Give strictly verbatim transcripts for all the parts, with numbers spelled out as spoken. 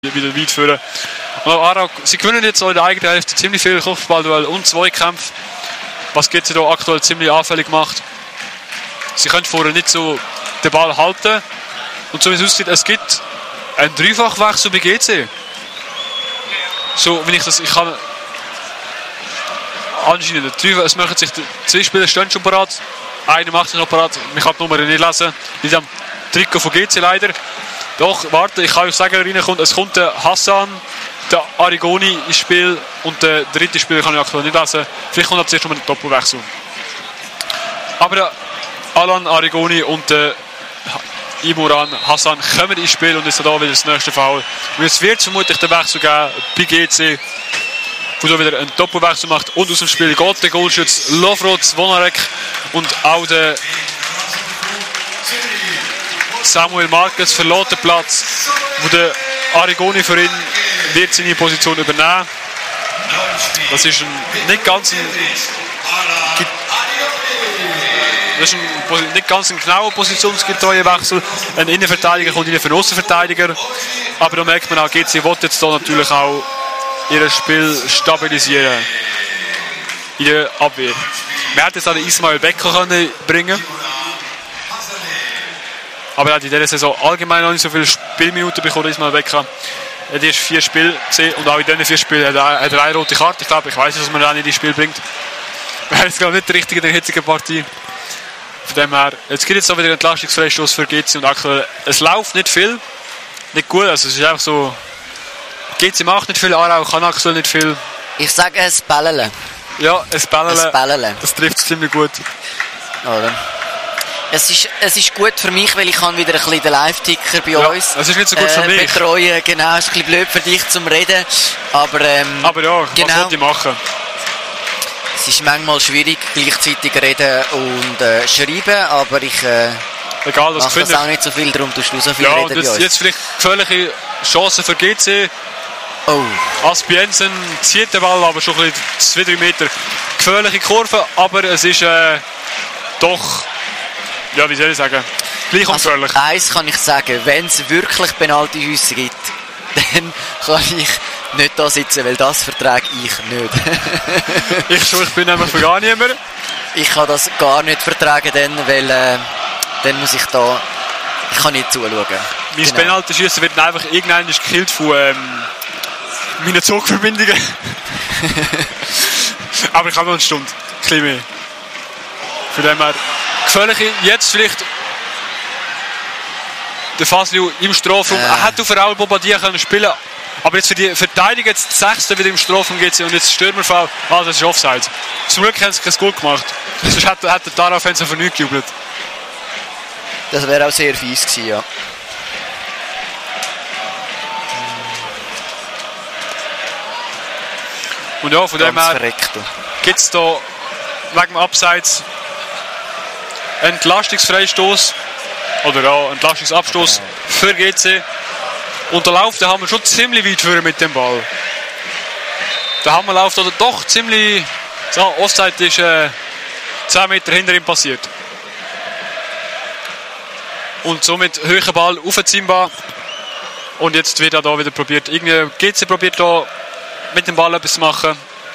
wieder weit führen. Und auch Aarau, sie gewinnen jetzt auch in der eigenen Hälfte ziemlich viel Kopfballduell und Zweikämpfe, was G C da aktuell ziemlich anfällig macht. Sie können vorher nicht so den Ball halten und so wie es aussieht, es gibt einen Dreifachwechsel bei G C. So, wenn ich das, ich kann anscheinend, es machen sich, zwei Spieler stehen schon parat, einer macht sich noch parat, man kann die Nummer nicht lesen, nicht am Trikot von G C leider. Doch, warte, ich kann euch sagen, reinkommt, es kommt der Hassan, der Arigoni ins Spiel und der dritte Spieler kann ich aktuell nicht lesen. Vielleicht kommt zuerst noch ein Doppelwechsel. Aber der Alan Arigoni und der Imuran Hassan kommen ins Spiel und ist da wieder das nächste Foul. Und jetzt wird es vermutlich den Wechsel geben bei G C, wo da wieder einen Doppelwechsel macht. Und aus dem Spiel geht der Goalschütz Lovro Zvonarek und auch der Samuel Marquez verlässt den Platz, wo der Arigoni für ihn wird seine Position übernehmen. Das ist ein nicht ganz ein, das ist ein nicht ganz ein genauer positionsgetreuer Wechsel. Ein Innenverteidiger kommt rein für einen Außenverteidiger. Aber da merkt man auch, G C will jetzt da natürlich auch ihr Spiel stabilisieren in der Abwehr. Man hätte jetzt auch den Ismail Becker können bringen, aber er hat in dieser Saison allgemein noch nicht so viele Spielminuten bekommen, Ismail Becker. Er hat erst vier Spiele gesehen und auch in diesen vier Spielen hat er, hat er eine rote Karte. Ich glaube, ich weiß nicht, dass man dann in das Spiel bringt. Er ist glaube ich nicht der Richtige in der hitzigen Partie. Von dem her, jetzt gibt es auch wieder einen Entlastungsfreistoß für G C und aktuell, es läuft nicht viel, nicht gut, also es ist einfach so, G C macht nicht viel, Aarau kann aktuell nicht viel. Ich sage es Bällele. Ja, es Bällele. Es Bällele. Das trifft es ziemlich gut. Oder? Es ist, es ist gut für mich, weil ich kann wieder ein bisschen den Live-Ticker bei ja, uns es ist nicht so gut für äh, mich. betreuen. Genau, es ist ein bisschen blöd für dich zum Reden. Aber, ähm, aber ja, genau, was wollte ich machen? Es ist manchmal schwierig, gleichzeitig reden und äh, schreiben, aber ich äh, Egal, das mache das auch nicht so viel, darum tust du so viel ja, reden und bei jetzt, uns. jetzt vielleicht gefährliche Chancen für G C. Oh. Aspiensen zieht den Ball, aber schon ein bisschen zwei drei Meter. Gefährliche Kurve, aber es ist äh, doch, ja, wie soll ich sagen, gleich ungefährlich. Also, eins kann ich sagen, wenn es wirklich Penalty-Schüsse gibt, dann kann ich nicht da sitzen, weil das vertrage ich nicht. ich schon, ich bin nämlich für gar niemand. Ich kann das gar nicht vertragen, dann, weil äh, dann muss ich da, ich kann nicht zuschauen. Mein genau. Penalty-Schiessen wird einfach irgendwann gekillt von ähm, meinen Zugverbindungen. Aber ich habe noch eine Stunde, ein bisschen mehr. Von dem her, gefährliche, jetzt vielleicht der Fasliu im Strafraum. Äh. Er hätte auf Raul Bobadilla können spielen, aber jetzt für die Verteidigung jetzt das Sechste wieder im Strafraum geht und jetzt Stürmerfall. Ah, das ist Offside. Zum Glück haben sie kein Goal gemacht. Sonst hätte, hätte der Tara-Fans für nichts gejubelt. Das wäre auch sehr fies gewesen, ja. Und ja, von Ganz dem her gibt es da wegen dem Abseits Entlastungsfreistoß oder ja, Entlastungsabstoß okay. für G C. Und der Lauf, da haben wir schon ziemlich weit führen mit dem Ball. Der Hammer läuft oder doch ziemlich. So, Offside ist äh, zehn Meter hinter ihm passiert. Und somit höherer Ball auf Zimba. Und jetzt wird er da wieder probiert. Irgendwie G C probiert da mit dem Ball etwas zu machen.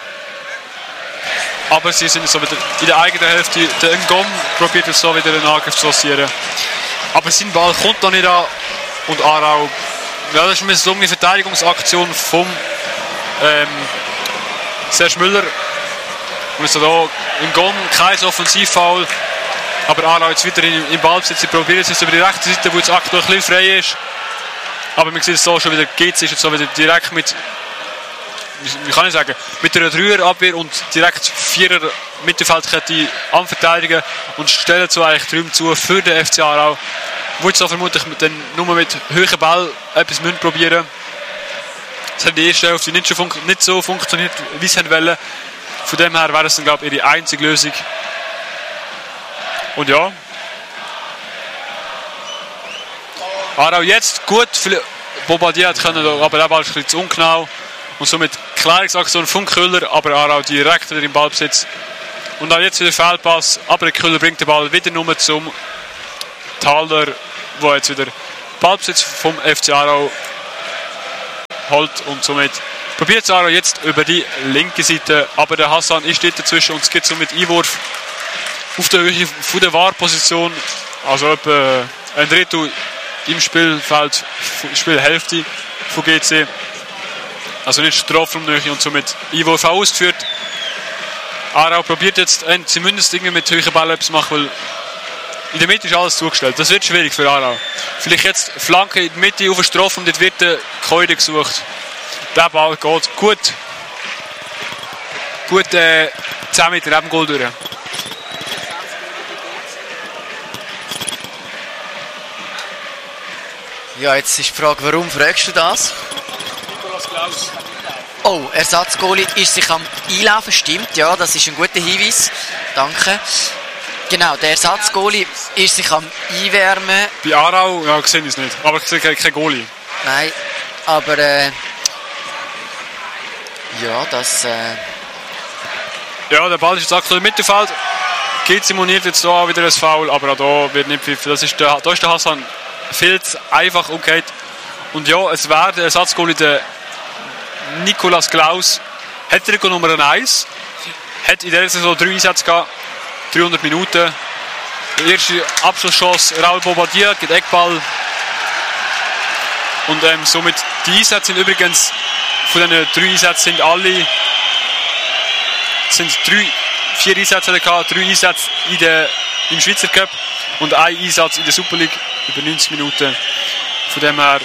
Aber sie sind so wieder in der eigenen Hälfte. Der Ngom probiert jetzt so wieder einen Angriff zu lancieren. Aber sein Ball kommt da nicht an. Und Aarau, ja, das ist eine misslungene Verteidigungsaktion vom ähm, Serge Müller. Und ist da Ngom kein Offensivfoul. Aber Aarau jetzt wieder im Ballbesitz. Sie probieren es jetzt über die rechte Seite, wo es aktuell ein bisschen frei ist. Aber man sieht es so schon wieder, geht es jetzt so wieder direkt mit, wie kann ich sagen, mit einer Dreierabwehr und direkt Vierer Mittelfeldkette am Verteidigen und stellen so eigentlich die Räume zu für den F C Aarau. Wo jetzt so vermutlich dann nur mit höheren Ball etwas müssen probieren. Das hat die erste Hälfte nicht, fun- nicht so funktioniert, wie sie wollen. Von dem her wäre es dann, glaube ich, ihre einzige Lösung. Und ja. Aarau jetzt gut, Bobadilla hat können, aber der Ball ist ein bisschen zu ungenau. Und somit Klärungsaktion von Köhler, aber Aarau direkt wieder im Ballbesitz. Und auch jetzt wieder Fehlpass, aber Köhler bringt den Ball wieder nur zum Thaler, wo jetzt wieder Ballbesitz vom F C Aarau holt und somit probiert Aarau jetzt über die linke Seite, aber der Hassan ist dort dazwischen und es gibt somit Einwurf auf der Höhe von der Wahrposition, also etwa ein Drittel im Spielfeld, Spielhälfte von G C, also nicht Strafraumnähe und somit Einwurf ausgeführt. Aarau probiert jetzt zumindest Dinge mit höheren Bällen etwas zu machen, weil in der Mitte ist alles zugestellt. Das wird schwierig für Aarau. Vielleicht jetzt Flanke in die Mitte auf den Strafraum, dort wird der Keude gesucht. Der Ball geht gut. Gut äh, zehn Meter neben Goal durch. Ja, jetzt ist die Frage, warum fragst du das? Nicolas Klaus. Oh, Ersatzgoalie ist sich am Einlaufen, stimmt, ja, das ist ein guter Hinweis. Danke. Genau, der Ersatzgoalie ist sich am Einwärmen. Bei Aarau, ja, sehe ich es nicht, aber ich sehe keinen Goalie. Nein, aber äh, ja, das... Äh ja, der Ball ist jetzt aktuell im Mittelfeld. Geht simuliert jetzt hier auch wieder ein Foul, aber auch hier wird nicht pfiffen. Das ist der, da ist der Hassan viel zu einfach umgeht. Und ja, es wäre der Ersatzgoalie, der Nicolas Klaus, hat Trikot Nummer eins, hat in dieser Saison drei Einsätze gehabt, dreihundert Minuten. Die erste Abschlusschance Raul Bobadilla, geht Eckball. Und ähm, somit die Einsätze sind übrigens, von diesen drei Einsätzen sind alle, sind drei, vier Einsätze gehabt, drei Einsätze in der, im Schweizer Cup und ein Einsatz in der Super League über neunzig Minuten. Von dem her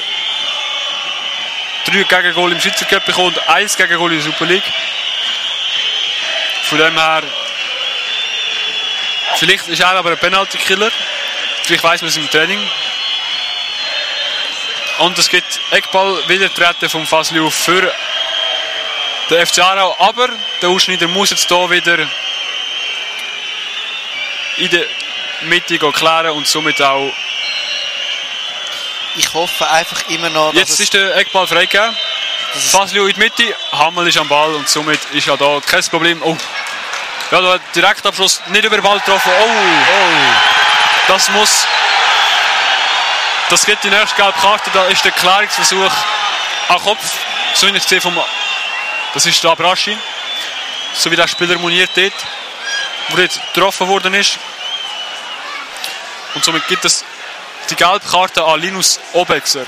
drei Gegengol im Schweizer Cup bekommen und eins Gegengol in der Super League. Von dem her, vielleicht ist er aber ein Penalty-Killer. Vielleicht weiss man es im Training. Und es gibt Eckball wiedertreten vom Fasliu für den F C Aarau. Aber der Ausschneider muss jetzt hier wieder in der Mitte klären und somit auch. Ich hoffe einfach immer noch, dass jetzt ist der Eckball freigegeben. Fasliu in die Mitte, Hammel ist am Ball und somit ist ja da kein Problem. Oh. Ja, da hat Direktabschluss nicht über den Ball getroffen. Oh. Oh. Das muss. Das gibt die nächste gelbe Karte. Da ist der Klärungsversuch an Kopf. So wie ich sehe vom. Das ist der Abraschi. So wie der Spieler moniert dort, wo dort getroffen worden ist. Und somit gibt es die gelbe Karte an Linus Obexer.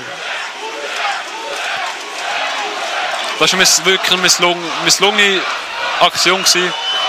Das war wirklich eine misslungene, misslungene Aktion gewesen.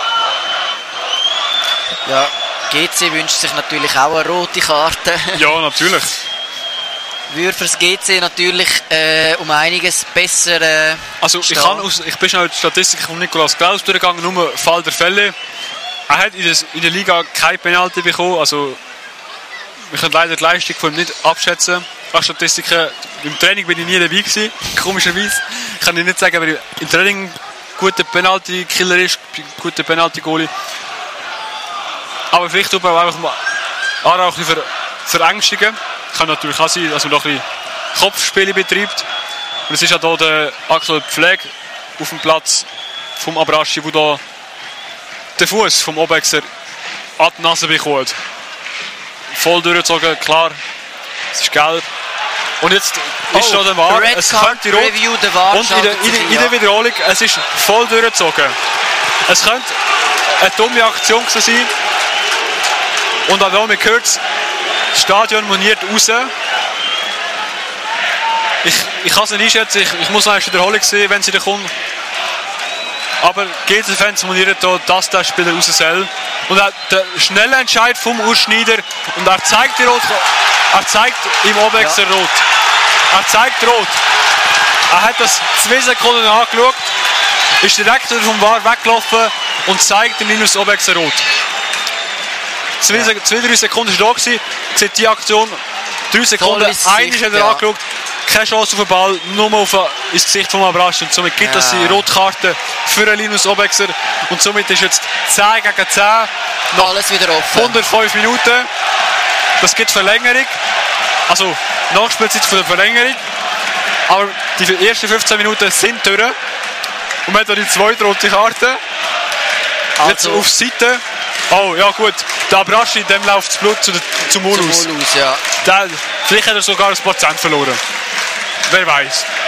Ja, G C wünscht sich natürlich auch eine rote Karte. Ja, natürlich. Würde für das G C natürlich äh, um einiges besser äh, Also ich, kann aus, ich bin schnell die Statistik von Nicolas Klaus durchgegangen, nur Fall der Fälle. Er hat in, des, in der Liga kein Penalty bekommen, also wir können leider die Leistung von ihm nicht abschätzen. Nach Statistiken, im Training bin ich nie dabei gewesen, komischerweise. Ich kann nicht sagen, aber im Training ein guter Penalty-Killer ist, ein guter Penalty-Goalie. Aber vielleicht tut man auch einfach mal Aarau ein bisschen verängstigen. Kann natürlich auch sein, dass man noch ein bisschen Kopfspiele betreibt. Und es ist ja hier der aktuelle Pflege auf dem Platz vom Abraschi, der hier den Fuß vom Obexer an die Nase bekommt. Voll durchgezogen, klar. Es ist gelb. Und jetzt oh, ist schon der War. Es könnte rot. Review, der War und in der, in, der, in der Wiederholung, es ist voll durchgezogen. Es könnte eine dumme Aktion sein. Und auch da, man hört es, das Stadion moniert raus. Ich, ich kann es nicht einschätzen, ich, ich muss noch eine Wiederholung sehen, wenn sie da kommt. Aber G C-Fans monieren hier, dass der Spieler raus soll. Und auch der schnelle Entscheid vom Ausschneider. Und er zeigt die Rot. Er zeigt im Obexer ja. Rot. Er zeigt Rot. Er hat das zwei Sekunden angeschaut, ist direkt vom V A R weggelaufen und zeigt dem Linus Obexer Rot. Zwei, ja. zwei, drei Sekunden war er da, sieht die Aktion. Drei Sekunden, eines hat er ja. angeschaut. Keine Chance auf den Ball, nur auf ins Gesicht von Abrasch. Und somit gibt es ja. die Rotkarte für Linus Obexer. Und somit ist jetzt zehn gegen zehn. Nach alles wieder offen. hundertfünf Minuten. Das gibt Verlängerung. Also Nachspielzeit von der Verlängerung. Aber die ersten fünfzehn Minuten sind durch. Und man hat auch die zweite rote Karte. Also. Jetzt auf Seite. Oh, ja gut. Der Abraschi, dem läuft das Blut zu der, zum Mulus. Zum Mulus, ja. Der, vielleicht hat er sogar ein paar Cent verloren. Wer weiß.